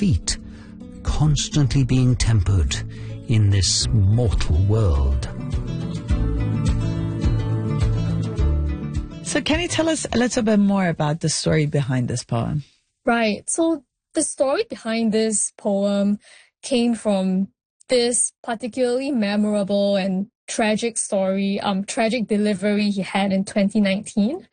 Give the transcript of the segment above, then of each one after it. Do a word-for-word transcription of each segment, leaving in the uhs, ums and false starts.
feet, constantly being tempered in this mortal world. So can you tell us a little bit more about the story behind this poem? Right. So the story behind this poem came from this particularly memorable and tragic story, um, tragic delivery he had in twenty nineteen.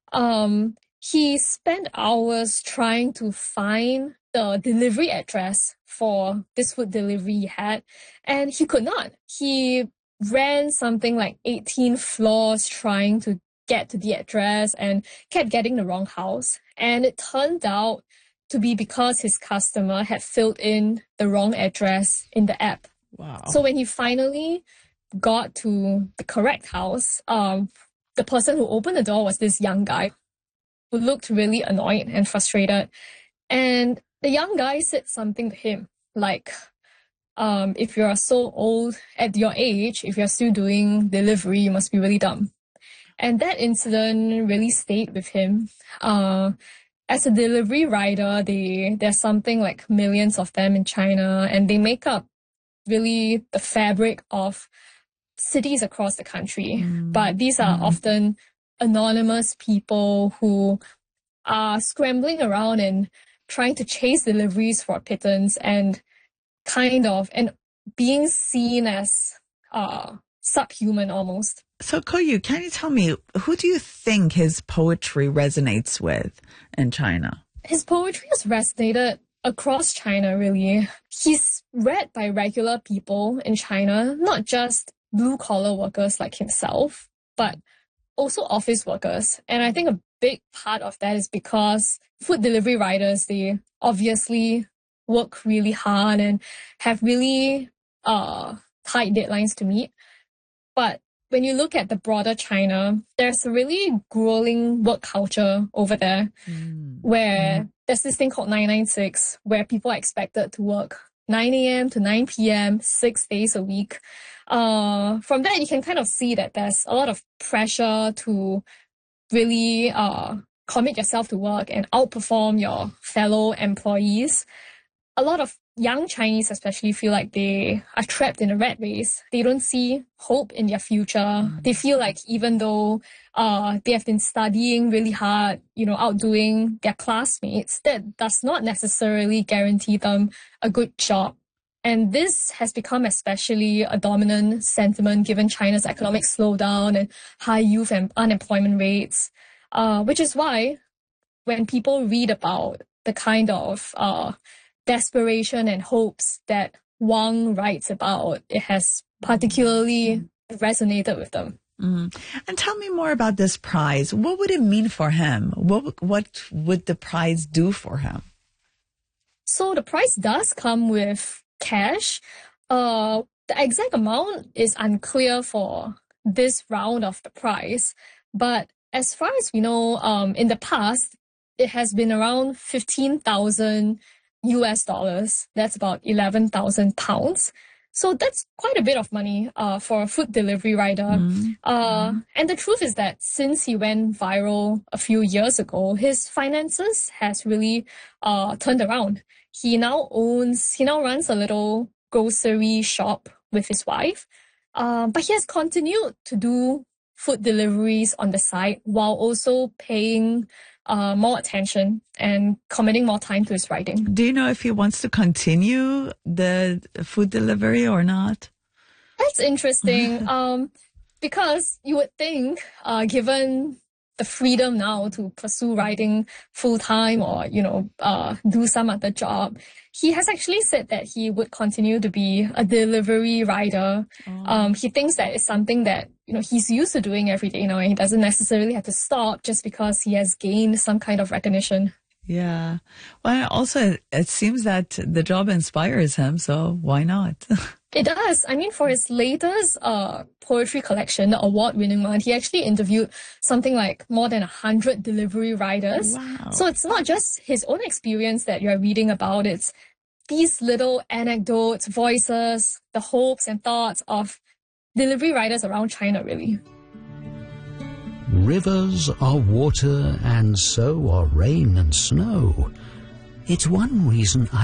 Um, he spent hours trying to find the delivery address for this food delivery he had, and he could not. He ran something like eighteen floors trying to get to the address and kept getting the wrong house. And it turned out to be because his customer had filled in the wrong address in the app. Wow. So when he finally got to the correct house, um, the person who opened the door was this young guy who looked really annoyed and frustrated. And the young guy said something to him like, um, if you're so old at your age, if you're still doing delivery, you must be really dumb. And that incident really stayed with him. Uh, as a delivery rider, they there's something like millions of them in China, and they make up really the fabric of cities across the country. Mm. But these are mm. often anonymous people who are scrambling around and trying to chase deliveries for pittance and kind of, and being seen as uh, subhuman almost. So Ko Yu, can you tell me, who do you think his poetry resonates with in China? His poetry has resonated across China, really. He's read by regular people in China, not just blue-collar workers like himself, but also office workers. And I think a big part of that is because food delivery riders, they obviously work really hard and have really uh, tight deadlines to meet. But when you look at the broader China, there's a really grueling work culture over there mm. where mm. there's this thing called nine nine six, where people are expected to work nine a.m. to nine p.m., six days a week. Uh, from that, you can kind of see that there's a lot of pressure to really uh, commit yourself to work and outperform your fellow employees. A lot of young Chinese especially feel like they are trapped in a rat race. They don't see hope in their future. Mm-hmm. They feel like even though uh, they have been studying really hard, you know, outdoing their classmates, that does not necessarily guarantee them a good job. And this has become especially a dominant sentiment given China's economic slowdown and high youth and unemployment rates, uh, which is why when people read about the kind of uh, desperation and hopes that Wang writes about, it has particularly resonated with them. Mm. And tell me more about this prize. What would it mean for him? What what would the prize do for him? So the prize does come with cash. Uh, the exact amount is unclear for this round of the prize, but as far as we know, um, in the past, it has been around fifteen thousand U S dollars. That's about eleven thousand pounds. So that's quite a bit of money uh, for a food delivery rider. Mm-hmm. Uh, mm-hmm. And the truth is that since he went viral a few years ago, his finances has really uh, turned around. He now owns, he now runs a little grocery shop with his wife. Uh, but he has continued to do food deliveries on the side while also paying Uh, more attention and committing more time to his writing. Do you know if he wants to continue the food delivery or not? That's interesting. um, because you would think, uh, given the freedom now to pursue writing full time or, you know, uh, do some other job, he has actually said that he would continue to be a delivery rider. Oh. Um, he thinks that it's something that, you know, he's used to doing every day now, and he doesn't necessarily have to stop just because he has gained some kind of recognition. Yeah. Well, also, it seems that the job inspires him, so why not? It does. I mean, for his latest uh, poetry collection, the award-winning one, he actually interviewed something like more than one hundred delivery riders. Wow. So it's not just his own experience that you're reading about. It's these little anecdotes, voices, the hopes and thoughts of delivery riders around China, really. Rivers are water, and so are rain and snow. It's one reason I